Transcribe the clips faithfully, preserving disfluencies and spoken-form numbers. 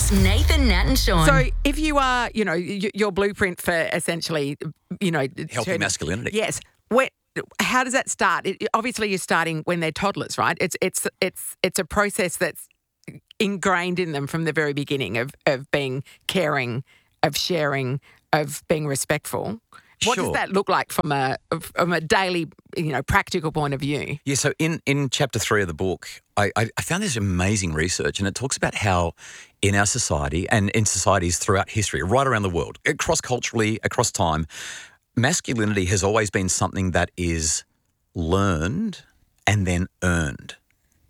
It's Nathan, Nat and Sean. So if you are, you know, y- your blueprint for essentially, you know... Healthy turning- masculinity. Yes. Where, how does that start? It, obviously, you're starting when they're toddlers, right? It's it's it's it's a process that's ingrained in them from the very beginning of, of being caring, of sharing, of being respectful. What Sure. does that look like from a from a daily, you know, practical point of view? Yeah, so in, in chapter three of the book, I, I, I found this amazing research, and it talks about how in our society and in societies throughout history, right around the world, cross-culturally, across time, masculinity has always been something that is learned and then earned.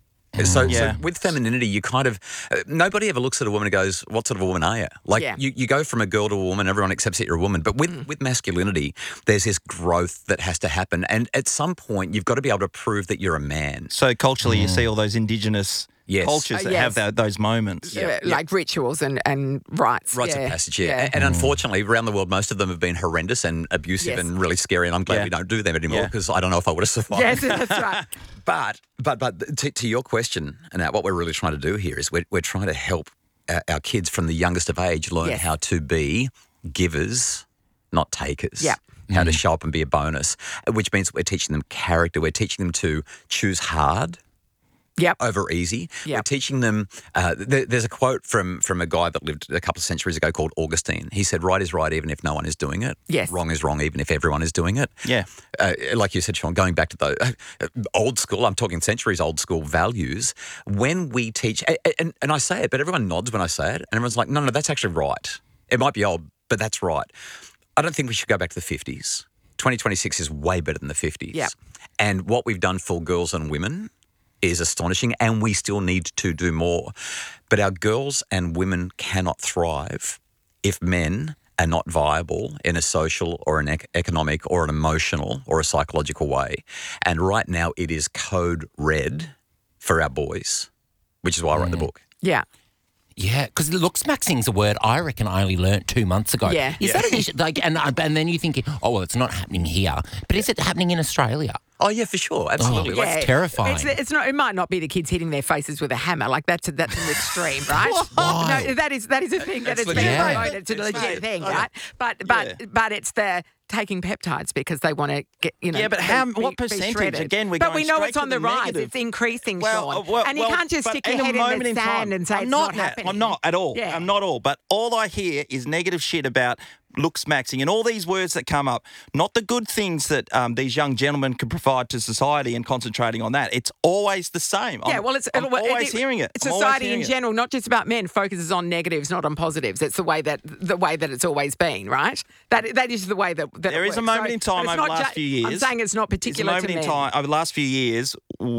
So, Yeah. so with femininity, you kind of uh, nobody ever looks at a woman and goes, "What sort of a woman are you?" Like Yeah. you, you go from a girl to a woman, everyone accepts that you're a woman. But with with masculinity, there's this growth that has to happen, and at some point, you've got to be able to prove that you're a man. So culturally, you see all those indigenous Yes. cultures Uh, that yes. have that, those moments. Uh, like rituals and, and rites. Rites yeah. of passage, yeah. And, and unfortunately, around the world, most of them have been horrendous and abusive Yes. and really scary. And I'm glad Yeah. we don't do them anymore Yeah. because I don't know if I would have survived. Yes, that's right. But but but to, to your question, and what we're really trying to do here is we're we're trying to help our, our kids from the youngest of age learn Yes. how to be givers, not takers. Yeah. How to show up and be a bonus, which means we're teaching them character. We're teaching them to choose hard Yep. over easy. Yep. We're teaching them. Uh, there, there's a quote from from a guy that lived a couple of centuries ago called Augustine. He said, "Right is right even if no one is doing it. Yes. Wrong is wrong even if everyone is doing it." Yeah. Uh, like you said, Sean, going back to the uh, old school, I'm talking centuries old school values. When we teach, and, and, and I say it, but everyone nods when I say it, and everyone's like, "No, no, that's actually right. It might be old, but that's right." I don't think we should go back to the fifties. twenty twenty-six is way better than the fifties. Yeah. And what we've done for girls and women is astonishing, and we still need to do more. But our girls and women cannot thrive if men are not viable in a social or an ec- economic or an emotional or a psychological way. And right now it is code red for our boys, which is why I wrote the book. Yeah. Yeah, because looks maxing's a word I reckon I only learnt two months ago. Yeah. Is that an issue? Like, and and then you think, oh well, it's not happening here, but is it happening in Australia? Oh, yeah, for sure. Absolutely. Oh, Like, That's terrifying. It's, it's not. It might not be the kids hitting their faces with a hammer. Like that's that's an extreme, right? Why? No, that is that is a thing that That's has been legit. promoted to a It's legit fine. thing, I know. right? But but Yeah. but it's the taking peptides because they want to get you know. Yeah, but be- how- be- what be percentage? shredded. Again, we're but we going know straight it's to on the, the rise. negative. It's increasing, Well, Sean. uh, well, and you well, can't just but stick in your a head in moment the in sand time, and say I'm it's not, not Nat, happening. I'm not at all. Yeah. I'm not all. But all I hear is negative shit about looks maxing and all these words that come up. Not the good things that um, these young gentlemen can provide to society and concentrating on that. It's always the same. Yeah, I'm, well, it's I'm it- always it- hearing it. I'm always Society hearing in it. general, not just about men, focuses on negatives, not on positives. It's the way that the way that it's always been, right? That that is the way that, that There it is a works. moment So- in time but it's over the not last few years. I'm saying it's not There's a particular moment to in men. time over the last few years.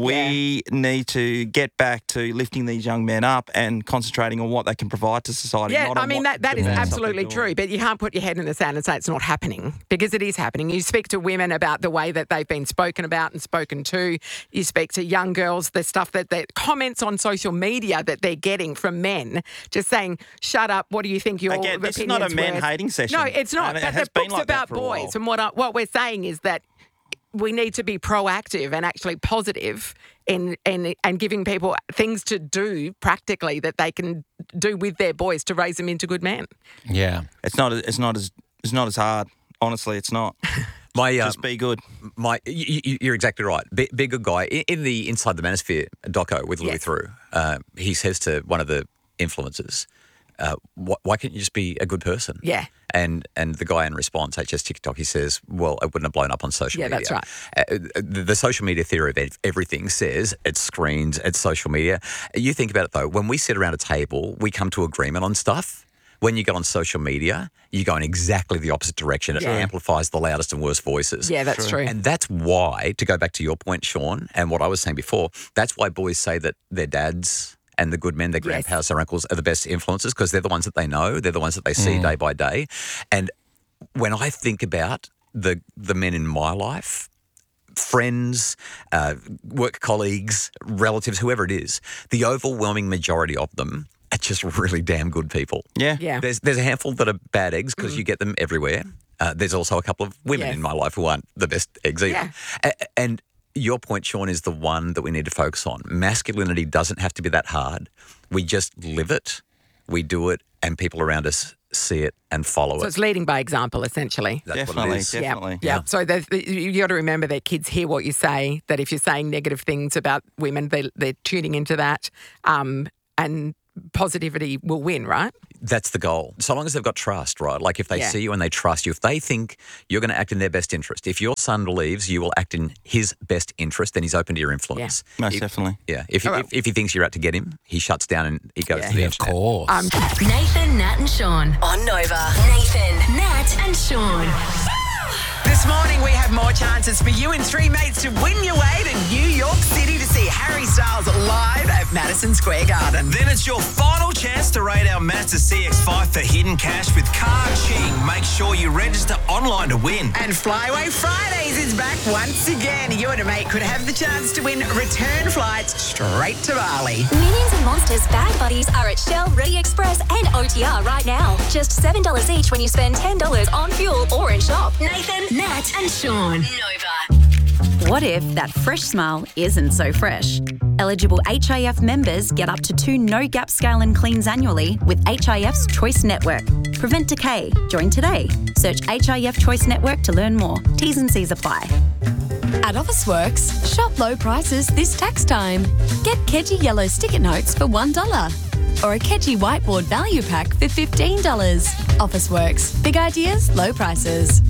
We need to get back to lifting these young men up and concentrating on what they can provide to society. Yeah, not I on mean what that, that is demands something absolutely doing. true. But you can't put your head in the sand and say it's not happening because it is happening. You speak to women about the way that they've been spoken about and spoken to. You speak to young girls, the stuff that the comments on social media that they're getting from men, just saying, "Shut up! What do you think your Again, this is not a opinion's worth?" men-hating session. No, it's not. And it But has the been book's like that about for a while. boys, and what I, what we're saying is that we need to be proactive and actually positive in, in and giving people things to do practically that they can do with their boys to raise them into good men. Yeah. It's not. It's not as. It's not as hard. Honestly, it's not. My, uh, Just be good. my, you, you- you're exactly right. Be, be a good guy. In, in the Inside the Manosphere doco with Louis Yes. Theroux, uh, he says to one of the influencers, uh, why, why can't you just be a good person? Yeah. And and the guy in response, H S TikTok, he says, well, it wouldn't have blown up on social Yeah, media. that's right. Uh, the, the social media theory of ev- everything says it's screens, it's social media. You think about it, though. When we sit around a table, we come to agreement on stuff. When you get on social media, you go in exactly the opposite direction. It Yeah. amplifies the loudest and worst voices. Yeah, that's true. And that's why, to go back to your point, Sean, and what I was saying before, that's why boys say that their dads and the good men, their Yes. grandpas, their uncles are the best influences because they're the ones that they know, they're the ones that they see day by day. And when I think about the the men in my life, friends, uh, work colleagues, relatives, whoever it is, the overwhelming majority of them are just really damn good people. Yeah. Yeah. There's there's a handful that are bad eggs because you get them everywhere. Uh, there's also a couple of women Yes. in my life who aren't the best eggs either. Yeah. A- and your point, Sean, is the one that we need to focus on. Masculinity doesn't have to be that hard. We just live it. we do it, and people around us see it and follow So it. it's leading by example, essentially. That's Definitely, what it is. Yeah, definitely. Yeah. So there's- you got to remember that kids hear what you say, that if you're saying negative things about women, they, they're tuning into that, um, and positivity will win, right? That's the goal. So long as they've got trust, right? Like if they Yeah. see you and they trust you, if they think you're going to act in their best interest, if your son believes you will act in his best interest, then he's open to your influence. Most If- definitely. Yeah. If, All right. if if he thinks you're out to get him, he shuts down and he goes Yeah. to the Yeah, of internet. course. Um, Nathan, Nat, and Sean on Nova. Nathan, Nat, and Sean. This morning we have more chances for you and three mates to win your way to New York City to see Harry Styles live at Madison Square Garden. Then it's your final chance to rate our Mazda C X five for hidden cash with Car Ching. Make sure you register online to win. And Flyway Fridays is back once again. You and a mate could have the chance to win return flights straight to Bali. Minions and Monsters Bag Buddies are at Shell, Ready Express, and O T R right now. Just seven dollars each when you spend ten dollars on fuel or in shop. Nathan, Nat, and Sean. Nova. What if that fresh smile isn't so fresh? Eligible H I F members get up to two no-gap scale and cleans annually with H I F's Choice Network. Prevent decay. Join today. Search H I F Choice Network to learn more. T's and C's apply. At Officeworks, shop low prices this tax time. Get Kedgie Yellow sticker notes for one dollar or a Kedgie Whiteboard Value Pack for fifteen dollars. Officeworks, big ideas, low prices.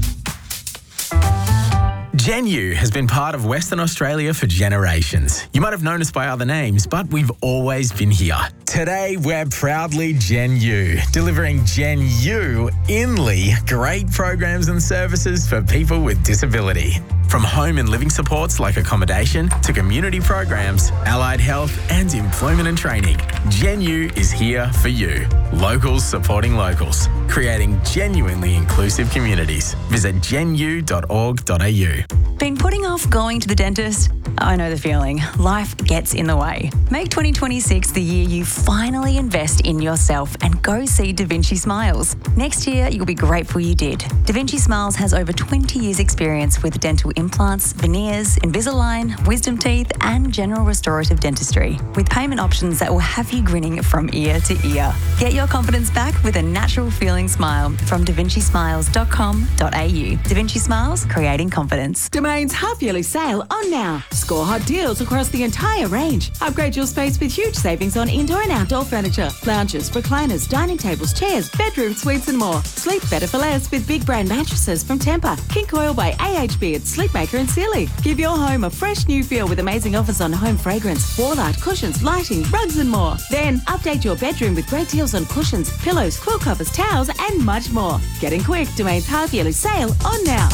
Genu has been part of Western Australia for generations. You might have known us by other names, but we've always been here. Today, we're proudly Genu, delivering Gen U Inly great programs and services for people with disability. From home and living supports like accommodation to community programs, allied health and employment and training, Genu is here for you. Locals supporting locals, creating genuinely inclusive communities. Visit genu dot org dot a u. Been putting off going to the dentist? I know the feeling. Life gets in the way. Make twenty twenty-six the year you finally invest in yourself and go see Da Vinci Smiles. Next year, you'll be grateful you did. Da Vinci Smiles has over twenty years experience with dental implants, veneers, Invisalign, wisdom teeth, and general restorative dentistry, with payment options that will have you grinning from ear to ear. Get your confidence back with a natural feeling smile from da vinci smiles dot com dot a u. Da Vinci Smiles, creating confidence. Domain's half-yearly sale on now. Score hot deals across the entire range. Upgrade your space with huge savings on indoor and outdoor furniture, lounges, recliners, dining tables, chairs, bedroom suites and more. Sleep better for less with big brand mattresses from Tempur, King Coil by A H B at Sleepmaker and Sealy. Give your home a fresh new feel with amazing offers on home fragrance, wall art, cushions, lighting, rugs and more. Then update your bedroom with great deals on cushions, pillows, quilt covers, towels and much more. Get in quick. Domain's half-yearly sale on now.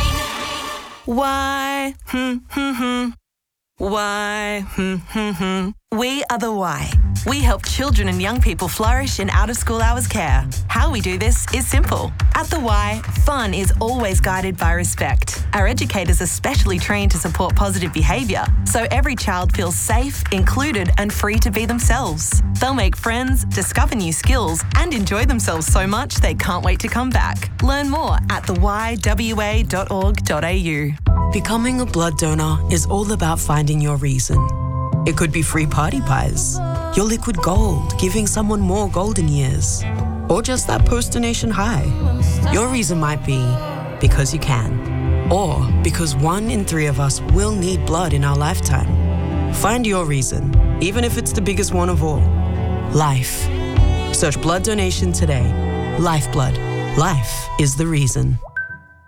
Why? Hmm, hmm, hmm. Why? Hmm, hmm, hmm. We are the Why. We help children and young people flourish in out-of-school hours care. How we do this is simple. At the Y, fun is always guided by respect. Our educators are specially trained to support positive behaviour, so every child feels safe, included, and free to be themselves. They'll make friends, discover new skills, and enjoy themselves so much they can't wait to come back. Learn more at the y w a dot org dot a u. Becoming a blood donor is all about finding your reason. It could be free party pies, your liquid gold, giving someone more golden years, or just that post-donation high. Your reason might be because you can, or because one in three of us will need blood in our lifetime. Find your reason, even if it's the biggest one of all. Life. Search blood donation today. Lifeblood. Life is the reason.